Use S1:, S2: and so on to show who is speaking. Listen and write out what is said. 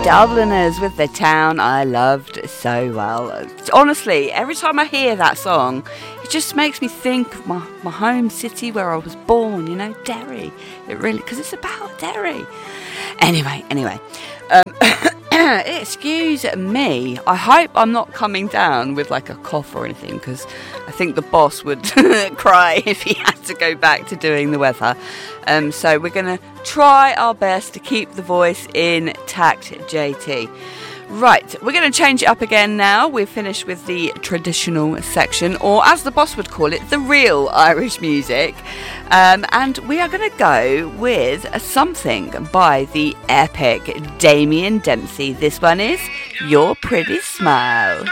S1: Dubliners with The Town I Loved So Well. Honestly, every time I hear that song, it just makes me think of my home city where I was born, you know, Derry. It really, because it's about Derry. Anyway. Excuse me. I hope I'm not coming down with like a cough or anything, because I think the boss would cry if he had to go back to doing the weather. So we're going to try our best to keep the voice intact, JT. Right, we're going to change it up again now. We're finished with the traditional section, or as the boss would call it, the real Irish music. And we are going to go with something by the epic Damien Dempsey. This one is Your Pretty Smile.